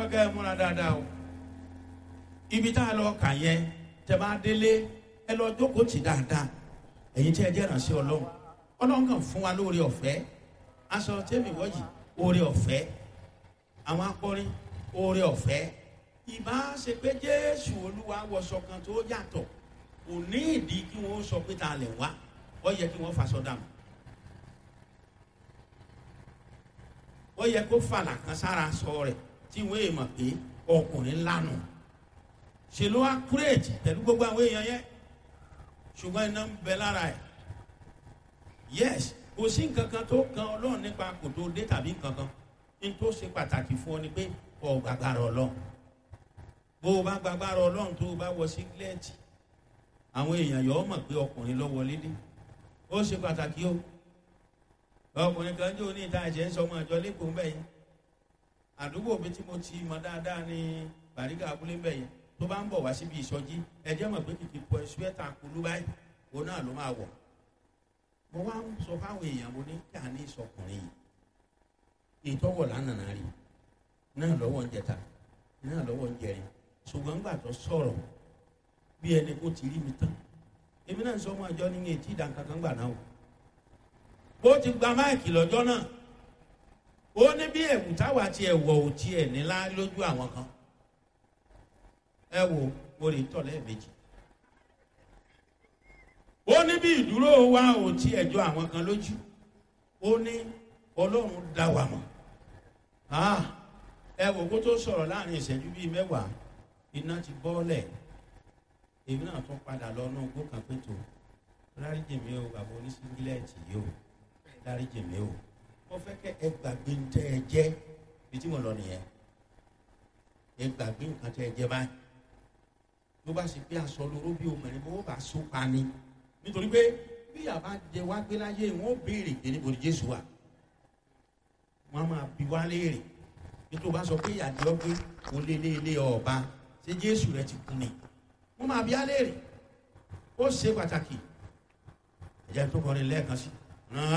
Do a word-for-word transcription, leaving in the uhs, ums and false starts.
fẹ́ kẹ́ ẹ múra dáadáa o. Ibi tá a lọ kà yẹn tẹ́ bá délé ẹ lọ jókòó tì dáadáa. Ẹ̀yin tí ẹ jẹ́ ìránṣẹ́ Ọlọ́run. Ọlọ́run kàn fún wa lóore ọ̀fẹ́. Aṣọ tẹ́mi wọ́yì oore ọ̀fẹ́. Àwọn akọrin oore ọ̀fẹ́. Ìbá ṣe pé Jésù Olúwa wọṣọ kan tó yàtọ̀. Kò ní ìdí kí wọ́n sọ pé ta lẹ̀ wá. Ó yẹ kí wọ́n faṣọ dànù. Ó yẹ kó fàlà kan sára sọ rẹ̀ tí wọ́n èèmọ̀ pé ọkùnrin lánàá. Ṣé ló wá kúrèjì pẹ̀lú gbogbo àwọn èèyàn yẹn? Ṣùgbọ́n iná ń bẹ lára ẹ̀. Yes, kò sí nǹkan kan tó kan Ọlọ́run nípa kò tó dé tàbí nǹkan kan. Ní tó ṣe pàtàkì fún ọ ni pé ọ gbàgbára Ọlọ́run. Bó o bá gbàgbára Ọlọ́run tó o bá wọ sígílẹ́ẹ̀tì, àwọn èèyàn yọ ọ mọ̀ pé ọkùnrin ló wọlé dé. Ó ṣe pàtàkì o. Ọkùnrin kan jẹ́ oní ìta ẹ̀jẹ̀ ń sọ ọmọ ìjọ lẹ́kọ̀ọ́ ń bẹ̀ yẹn. Àdúgbò mi tí mo ti mọ dáadáa ní Bàrígà abúlé ń bẹ̀ yẹn. Tó bá ń bọ̀ wá síbi ìsọjí, ẹjẹ́ mọ̀ pé kìkì pọ̀ ẹ̀sùwẹ́tà kulú báyìí, òun náà ló máa wọ̀. Mo wá ń sọ fáwọn èèyàn mo ní kí a ní ìsọkùnrin yìí. Ìtọ́wọ̀ lánàá rí náà lọ́wọ́ ń jẹta, náà lọ́wọ́ ń jẹrin. Ṣùgbọ́n gbà tó sọ̀rọ̀ bí ẹni kó ti rí mi tán. Èmi náà sọ ọmọ ìjọ ní etí ìdánkankan gbà náà o. Ó ti gba máìkì lọ́jọ́ náà. Ó ní bí ẹ̀wù táwa ti ẹ̀wọ̀ ò tiẹ̀ nílá lójú àwọn kan. Ẹ wo mo lè tọ̀ lẹ́ẹ̀mejì. Ó ní bí ìdúró wa ò tiẹ̀ jọ àwọn kan lójú. Ó ní Ọlọ́run dá wa mọ̀. Ẹ wo kó tó sọ̀rọ̀ láàrin ìṣẹ́jú bíi mẹ́wàá iná ti bọ́ọ̀lẹ̀. Èmi náà tún padà lọ náà gbó kan pé tó dáríjì mi o bàbá oníṣíngílẹ̀tì yìí o dáríjì mi o. Mo fẹ́ kẹ́ ẹ gbàgbé ń tẹ́ ẹ jẹ́ bí tí mo lọ nìyẹn. Ẹ gbàgbé nǹkan tẹ́ ẹ jẹ́ báyìí. Ló bá ṣe pé aṣọ lóró bí obìnrin bó bá so pa ni. Nítorí pé bí àbá jẹ wá gbé láyé wọn ó béèrè pé níbo ni Jésù wà. Wọ́n á máa bi wá léèrè. Bí tó bá sọ pé ìyàjọ́ pé kò lé lé lé ọba ṣé Jésù rẹ ti kú ni. Wọ́n máa bi á léèrè. Ó ṣe pàtàkì. Ẹ̀jẹ̀ tó kọrin lẹ́ẹ̀kan sí.